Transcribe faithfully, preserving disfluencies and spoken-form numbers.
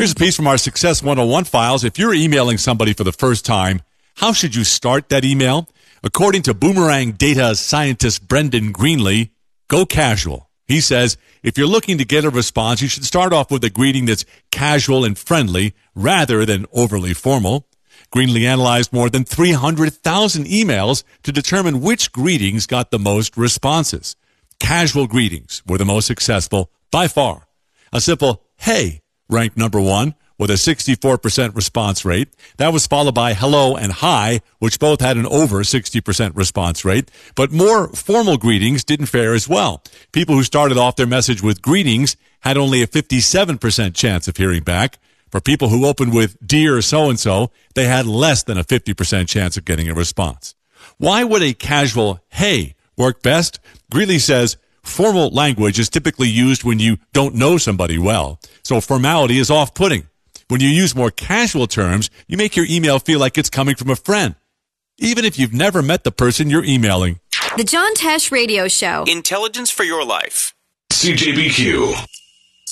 Here's a piece from our Success one oh one files. If you're emailing somebody for the first time, how should you start that email? According to Boomerang data scientist Brendan Greenlee, go casual. He says, if you're looking to get a response, you should start off with a greeting that's casual and friendly rather than overly formal. Greenlee analyzed more than three hundred thousand emails to determine which greetings got the most responses. Casual greetings were the most successful by far. A simple, hey, ranked number one with a sixty-four percent response rate. That was followed by hello and hi, which both had an over sixty percent response rate. But more formal greetings didn't fare as well. People who started off their message with greetings had only a fifty-seven percent chance of hearing back. For people who opened with dear so-and-so, they had less than a fifty percent chance of getting a response. Why would a casual hey work best? Greeley says formal language is typically used when you don't know somebody well, so formality is off-putting. When you use more casual terms, you make your email feel like it's coming from a friend, even if you've never met the person you're emailing. The John Tesh Radio Show. Intelligence for your life. C J B Q.